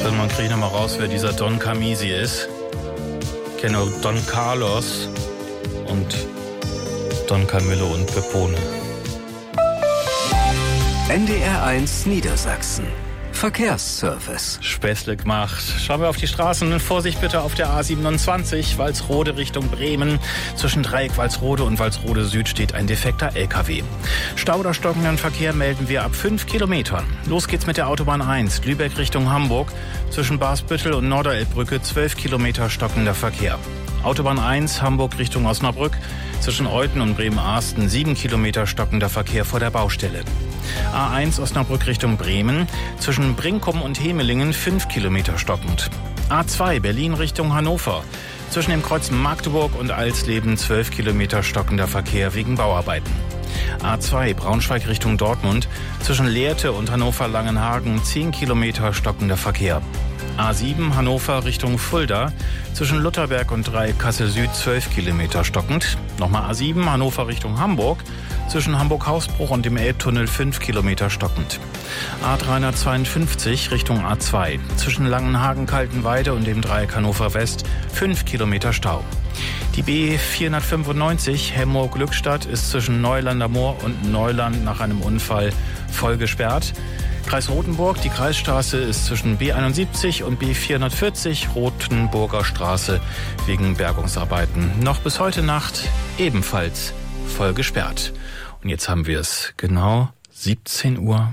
Warte mal, kriege ich noch mal raus, wer dieser Don Camisi ist. Ich kenne auch Don Carlos und Don Camillo und Pepone. NDR1 Niedersachsen. Verkehrsservice. Späßle gemacht. Schauen wir auf die Straßen. Vorsicht bitte auf der A27, Walsrode Richtung Bremen. Zwischen Dreieck Walsrode und Walsrode Süd steht ein defekter LKW. Stau oder stockenden Verkehr melden wir ab 5 Kilometern. Los geht's mit der Autobahn 1, Lübeck Richtung Hamburg. Zwischen Barsbüttel und Norderelbbrücke 12 Kilometer stockender Verkehr. Autobahn 1, Hamburg Richtung Osnabrück. Zwischen Euthen und Bremen-Arsten 7 Kilometer stockender Verkehr vor der Baustelle. A1 Osnabrück Richtung Bremen. Zwischen Brinkum und Hemelingen 5 Kilometer stockend. A2 Berlin Richtung Hannover. Zwischen dem Kreuz Magdeburg und Alsleben 12 Kilometer stockender Verkehr wegen Bauarbeiten. A2 Braunschweig Richtung Dortmund. Zwischen Lehrte und Hannover-Langenhagen 10 Kilometer stockender Verkehr. A7 Hannover Richtung Fulda. Zwischen Lutherberg und Dreieck Kassel Süd 12 Kilometer stockend. Nochmal A7 Hannover Richtung Hamburg. Zwischen Hamburg-Hausbruch und dem Elbtunnel 5 Kilometer stockend. A352 Richtung A2. Zwischen Langenhagen-Kaltenweide und dem Dreieck Hannover West 5 Kilometer Stau. Die B495 Hemmoor-Glückstadt ist zwischen Neulander Moor und Neuland nach einem Unfall voll gesperrt. Kreis Rothenburg, die Kreisstraße ist zwischen B71 und B440 Rothenburger Straße wegen Bergungsarbeiten noch bis heute Nacht ebenfalls voll gesperrt. Und jetzt haben wir es genau 17 Uhr.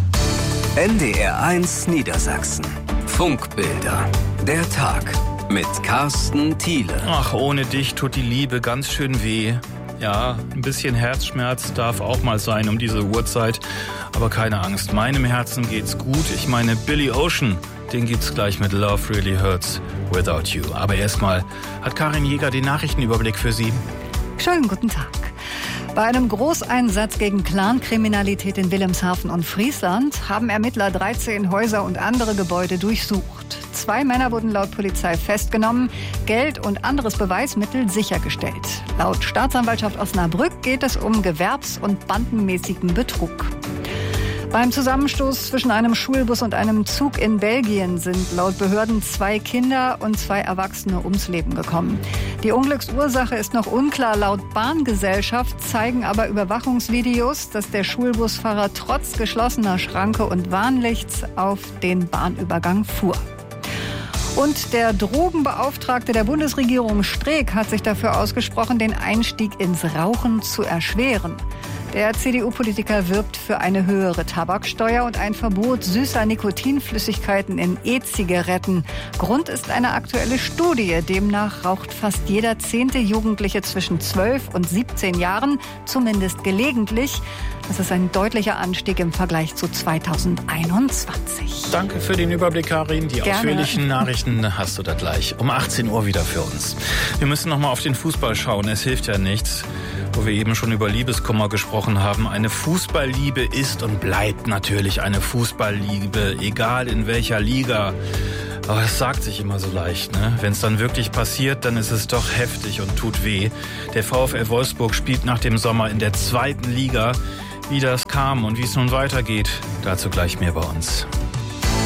NDR1 Niedersachsen. Funkbilder. Der Tag mit Carsten Thiele. Ach, ohne dich tut die Liebe ganz schön weh. Ja, ein bisschen Herzschmerz darf auch mal sein um diese Uhrzeit. Aber keine Angst, meinem Herzen geht's gut. Ich meine, Billy Ocean, den gibt's gleich mit Love Really Hurts Without You. Aber erstmal hat Karin Jäger den Nachrichtenüberblick für Sie. Schönen guten Tag. Bei einem Großeinsatz gegen Clankriminalität in Wilhelmshaven und Friesland haben Ermittler 13 Häuser und andere Gebäude durchsucht. 2 Männer wurden laut Polizei festgenommen, Geld und anderes Beweismittel sichergestellt. Laut Staatsanwaltschaft Osnabrück geht es um gewerbs- und bandenmäßigen Betrug. Beim Zusammenstoß zwischen einem Schulbus und einem Zug in Belgien sind laut Behörden 2 Kinder und 2 Erwachsene ums Leben gekommen. Die Unglücksursache ist noch unklar. Laut Bahngesellschaft zeigen aber Überwachungsvideos, dass der Schulbusfahrer trotz geschlossener Schranke und Warnlichts auf den Bahnübergang fuhr. Und der Drogenbeauftragte der Bundesregierung Streeck hat sich dafür ausgesprochen, den Einstieg ins Rauchen zu erschweren. Der CDU-Politiker wirbt für eine höhere Tabaksteuer und ein Verbot süßer Nikotinflüssigkeiten in E-Zigaretten. Grund ist eine aktuelle Studie. Demnach raucht fast jeder 10. Jugendliche zwischen 12 und 17 Jahren, zumindest gelegentlich. Das ist ein deutlicher Anstieg im Vergleich zu 2021. Danke für den Überblick, Karin. Die Gerne. Ausführlichen Nachrichten hast du da gleich um 18 Uhr wieder für uns. Wir müssen noch mal auf den Fußball schauen. Es hilft ja nichts, wo wir eben schon über Liebeskummer gesprochen haben. Eine Fußballliebe ist und bleibt natürlich eine Fußballliebe, egal in welcher Liga. Aber das sagt sich immer so leicht, ne? Wenn es dann wirklich passiert, dann ist es doch heftig und tut weh. Der VfL Wolfsburg spielt nach dem Sommer in der 2. Liga. Wie das kam und wie es nun weitergeht, dazu gleich mehr bei uns.